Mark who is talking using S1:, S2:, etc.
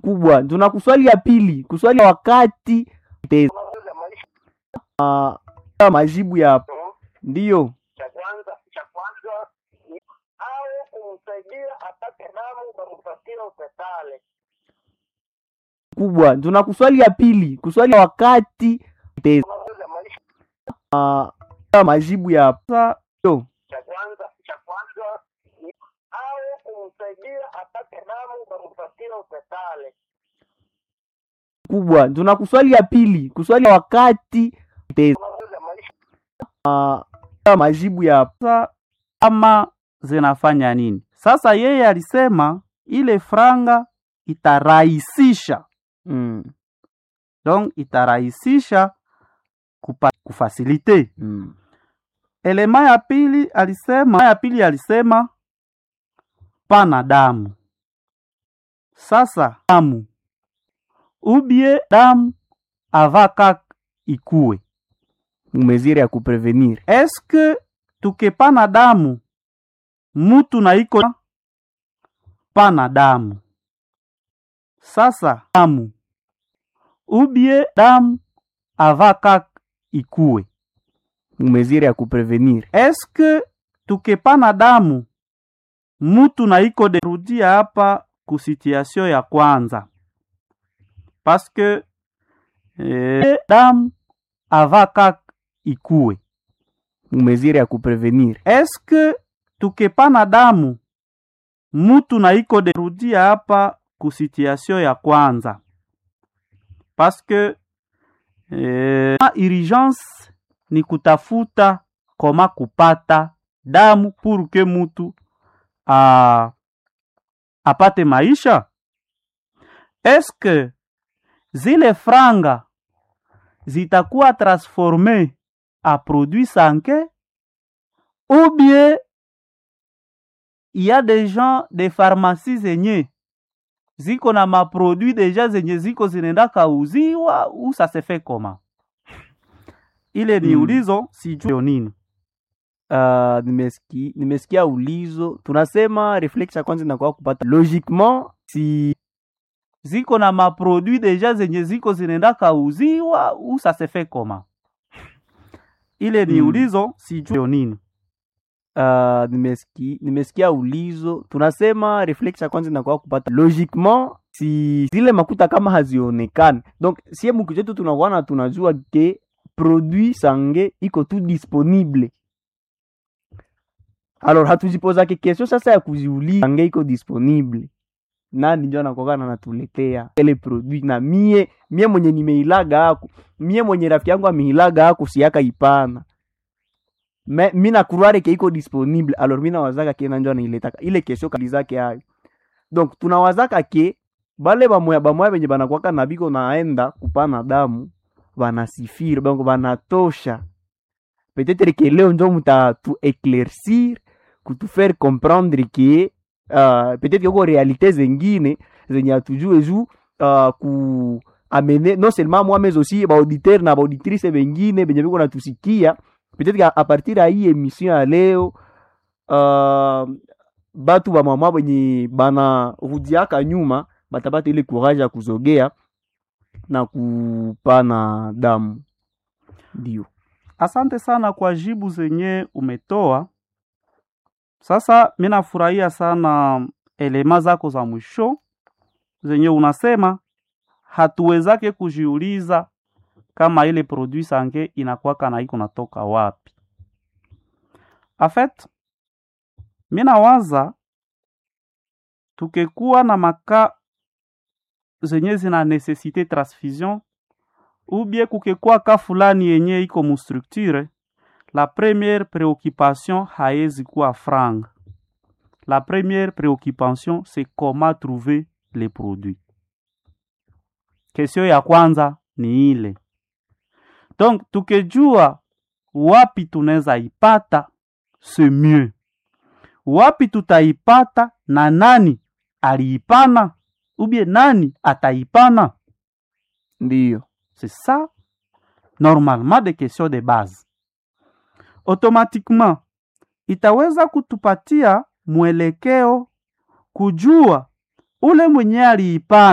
S1: kubwa. Tunakuswali ya pili, kuswali wakati majibu ya ndiyo
S2: cha kwanza ni au kumsaidia apate damu bamupatia hospitali
S1: kubwa. Tunakuswali ya pili, kuswali wakati majibu ya ndiyo
S2: cha kwanza ni au kumsaidia apate damu bamupatia hospitali
S1: kubwa. Tunakuswali ya pili, kuswali wakati majibu ya
S3: ama zinafanya nini? Sasa yeye alisema ile franga itarahisisha donc itarahisisha kufasilite. Elema ya pili alisema pana damu. Sasa damu ubie damu avaka ikue
S1: mesure ya kuprevenir.
S3: Eske tukepana damu mutu na iko pana damu. Sasa damu ubie damu avaka ikue
S1: mesure ya kuprevenir.
S3: Eske tukepana damu mutu na iko de rudia hapa ku situation ya kwanza parce que damu avaka ikue
S1: mesure ya kuprevenir.
S3: Eske tukepana damu mutu na iko de rudia hapa ku situation ya kwanza parce que urgence ni kutafuta koma kupata damu pour que mutu apate maisha. Eske zile franga zitakuwa transforme a produit sanke ou bien il y a des gens de pharmacie zenye ziko na maproduit deja zenye ziko zinenda kauziwa ou ça se fait comment? Ile ni ulizo sijui nini.
S1: Nimesikia ulizo. Tunasema reflex ya kwanza inakuwa kupata logiquement si
S3: ziko na maproduit deja zenye ziko zinenda kauziwa ou ça se fait comment? Ile ni ulizo sijui nini.
S1: Nimesikia ulizo. Tunasema reflex ya kwanza inakuwa kupata logiquement si zile makuta kama hazionekani. Donc sie mukitetu tunakuwa tunajua ke produit sange iko tu disponible. Alors hatujipoza ke kesho sasa ya kuziuliza sange iko disponible. Nani ndio anakuwa anatuletea ile produit na mie mwenye nimeilaga hako. Mie mwenye rafiki yangu ameilaga hako siaka ipana. Mimi na kuruare ke iko disponible. Alors mimi nawazaka ke ndio anaileta ile kesho kali zake hayo. Donc tunawazaka ke bale bamoya benye banakuwa na biko naenda kupana damu banasifiri bango banatosha. Peut-être que leo ndio mutatu éclaircir kutu faire comprendre que peut-être que ko réalité zengine zenye atujue juu ku amener non seulement moi mais aussi ba auditeur na ba auditrice bengine benye biko natusikia peut-être qu'à partir ya hii émission ya leo batu ba mama benye bana rudiaka nyuma batapata ile courage ya kuzogea na kupana damu. Ndio.
S3: Asante sana kwa jibu zenye umetoa. Sasa mimi nafurahia sana elema zako za mwisho zenye unasema hatuwezake kujiuliza kama ile produit sange inakuwa kana iko natoka wapi. En fait, mimi nawaza tukekuwa na maka zenye zina necessité transfusion ou bien kukekuwa ka fulani yenye iko mu structure, la première préoccupation haezi kuwa franga. La première préoccupation c'est comment trouver les produits. Question ya kwanza ni ile. Donc tukejua wapi tunaweza ipata c'est mieux. Wapi tutaipata na nani aliipana ou bien nani ataipana?
S1: Ndio.
S3: C'est ça, normalement, des questions de base. Automatiquement, itaweza kutupatia mwelekeo kujua ule mwenye aliipana